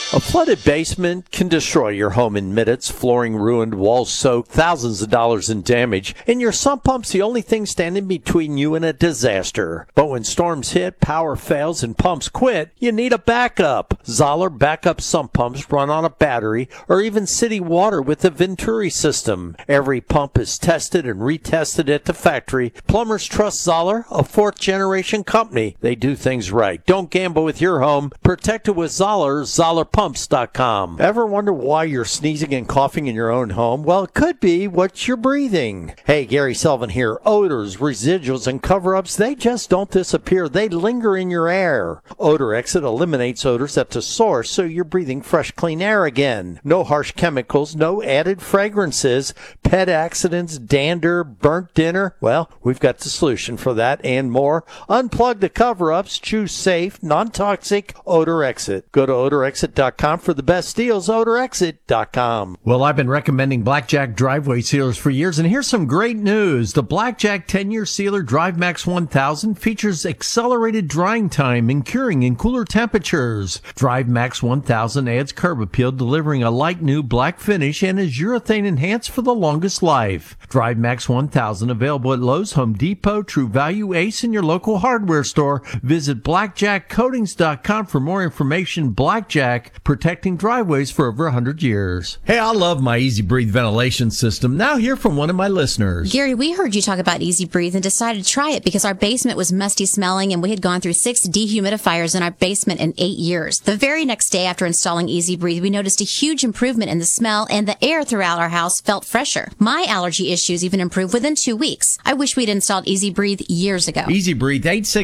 A flooded basement can destroy your home in minutes, flooring ruined, walls soaked, thousands of dollars in damage, and your sump pump's the only thing standing between you and a disaster. But when storms hit, power fails, and pumps quit, you need a backup. Zoller backup sump pumps run on a battery or even city water with the Venturi system. Every pump is tested and retested at the factory. Plumbers trust Zoller, a fourth-generation company. They do things right. Don't gamble with your home. Protect it with Zoller, ZollerPumps.com. Ever wonder why you're sneezing and coughing in your own home? Well, it could be what you're breathing. Hey, Gary Sullivan here. Odors, residuals, and cover-ups, they just don't disappear. They linger in your air. Odor Exit eliminates odors at the source, so you're breathing fresh, clean air again. No harsh chemicals, no added fragrances, pet accidents, dander, burnt dinner. Well, we've got the solution for that and more. Unplug the cover-ups. Choose safe, non-toxic Odor Exit. Go to odorexit.com for the best deals. odorexit.com. Well, I've been recommending Blackjack driveway sealers for years, and here's some great news. The Blackjack 10-year sealer DriveMax 1000 features accelerated drying time and curing in cooler temperatures. DriveMax 1000 adds curb appeal, delivering a light new black finish, and is urethane enhanced for the longest life. DriveMax 1000 available at Lowe's, Home Depot, True Value, Ace, and your local hardware store. Visit blackjackcoatings.com for more information. Blackjack, protecting driveways for over 100 years. Hey, I love my Easy Breathe ventilation system. Now hear from one of my listeners. Gary, we heard you talk about Easy Breathe and decided to try it because our basement was musty smelling and we had gone through 6 dehumidifiers in our basement in 8 years. The very next day after installing Easy Breathe, we noticed a huge improvement in the smell and the air throughout our house felt fresher. My allergy issues even improved within 2 weeks. I wish we'd installed Easy Breathe years ago. Easy Breathe,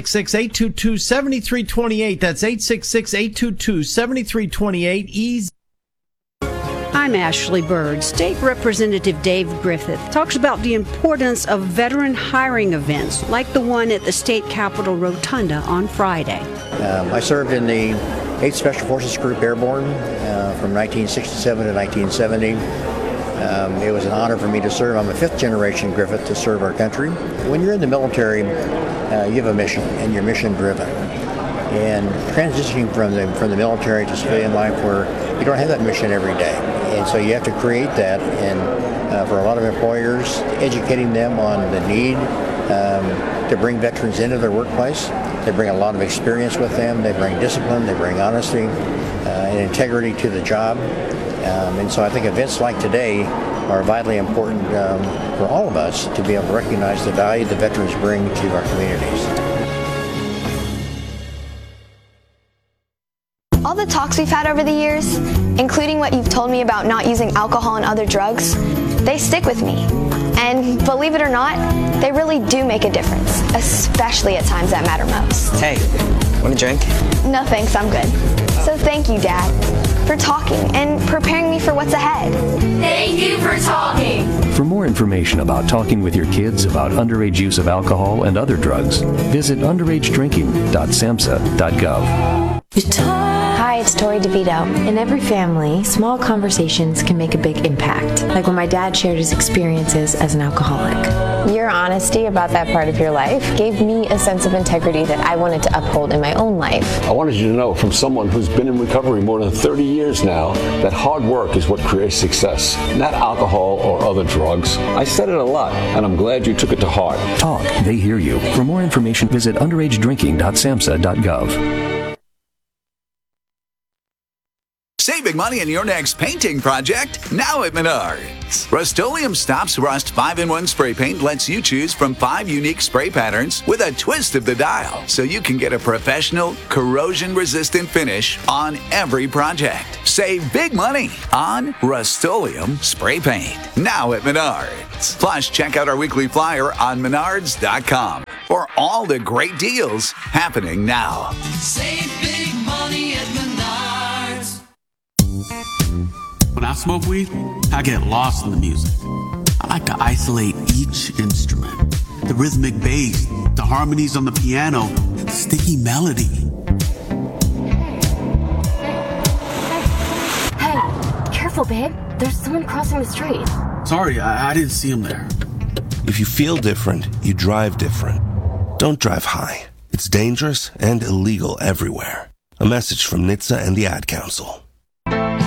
866-822-7328. That's 866-822-7328. Easy. I'm Ashley Bird. State Representative Dave Griffith talks about the importance of veteran hiring events like the one at the State Capitol Rotunda on Friday. I served in the 8th Special Forces Group Airborne from 1967 to 1970. It was an honor for me to serve. I'm a 5th-generation Griffith to serve our country. When you're in the military, you have a mission, and you're mission-driven. And transitioning from the military to civilian life, where you don't have that mission every day, and so you have to create that. And for a lot of employers, educating them on the need to bring veterans into their workplace. They bring a lot of experience with them. They bring discipline. They bring honesty and integrity to the job. And so I think events like today are vitally important for all of us to be able to recognize the value the veterans bring to our communities. All the talks we've had over the years, including what you've told me about not using alcohol and other drugs, they stick with me. And believe it or not, they really do make a difference, especially at times that matter most. Hey, want a drink? No thanks, I'm good. So thank you, Dad, for talking and preparing me for what's ahead. Thank you for talking. For more information about talking with your kids about underage use of alcohol and other drugs, visit underagedrinking.samhsa.gov. Hi, it's Tori DeVito. In every family, small conversations can make a big impact, like when my dad shared his experiences as an alcoholic. Your honesty about that part of your life gave me a sense of integrity that I wanted to uphold in my own life. I wanted you to know, from someone who's been in recovery more than 30 years now, that hard work is what creates success, not alcohol or other drugs. I said it a lot, and I'm glad you took it to heart. Talk, they hear you. For more information, visit underagedrinking.samhsa.gov. Save big money on your next painting project now at Menards. Rust-Oleum Stops Rust 5-in-1 spray paint lets you choose from 5 unique spray patterns with a twist of the dial, so you can get a professional, corrosion-resistant finish on every project. Save big money on Rust-Oleum spray paint now at Menards. Plus, check out our weekly flyer on menards.com for all the great deals happening now. Save big money at Menards. When I smoke weed, I get lost in the music. I like to isolate each instrument. The rhythmic bass, the harmonies on the piano, the sticky melody. Hey, careful, babe. There's someone crossing the street. Sorry, I didn't see him there. If you feel different, you drive different. Don't drive high. It's dangerous and illegal everywhere. A message from NHTSA and the Ad Council.